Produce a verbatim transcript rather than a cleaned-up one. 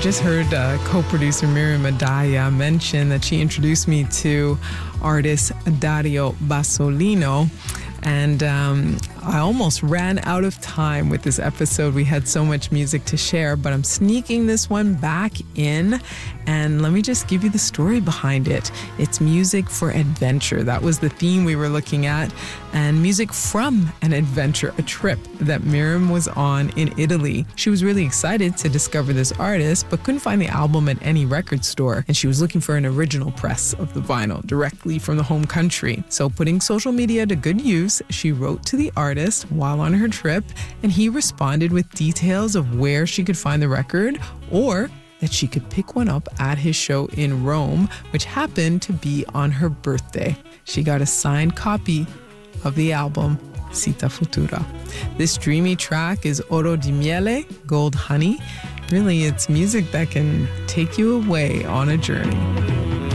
just heard uh, co-producer Miriam Adaya mention that she introduced me to artist Dario Bassolino. And um, I almost ran out of time with this episode. We had so much music to share, but I'm sneaking this one back in. And let me just give you the story behind it. It's music for adventure. That was the theme we were looking at. And music from an adventure, a trip that Miriam was on in Italy. She was really excited to discover this artist, but couldn't find the album at any record store. And she was looking for an original press of the vinyl directly from the home country. So putting social media to good use, she wrote to the artist while on her trip, and he responded with details of where she could find the record or that she could pick one up at his show in Rome, which happened to be on her birthday. She got a signed copy of the album Città Futura. This dreamy track is Oro di Miele, Gold Honey. Really, it's music that can take you away on a journey.